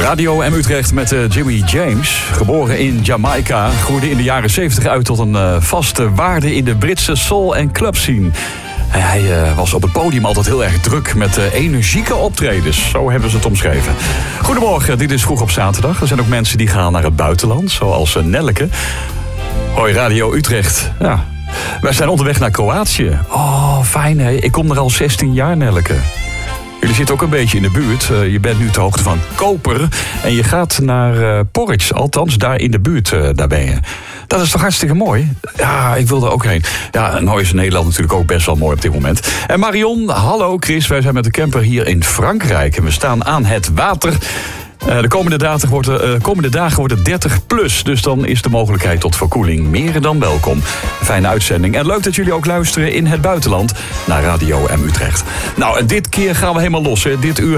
Radio M Utrecht met Jimmy James. Geboren in Jamaica, groeide in de jaren 70 uit tot een vaste waarde in de Britse soul- en clubscene. Hij was op het podium altijd heel erg druk met energieke optredens. Zo hebben ze het omschreven. Goedemorgen, dit is Vroeg op zaterdag. Er zijn ook mensen die gaan naar het buitenland, zoals Nelleke. Hoi Radio Utrecht. Ja. Wij zijn onderweg naar Kroatië. Oh, fijn hè. Ik kom er al 16 jaar, Nelleke. Jullie zitten ook een beetje in de buurt. Je bent nu ter hoogte van Koper. En je gaat naar Porridge. Althans, daar in de buurt, daar ben je. Dat is toch hartstikke mooi? Ja, ik wil er ook heen. Ja, nou is Nederland natuurlijk ook best wel mooi op dit moment. En Marion, hallo Chris. Wij zijn met de camper hier in Frankrijk. En we staan aan het water. De komende dagen wordt het 30 plus. Dus dan is de mogelijkheid tot verkoeling meer dan welkom. Fijne uitzending. En leuk dat jullie ook luisteren in het buitenland naar Radio M Utrecht. Nou, en dit keer gaan we helemaal los. Hè. Dit uur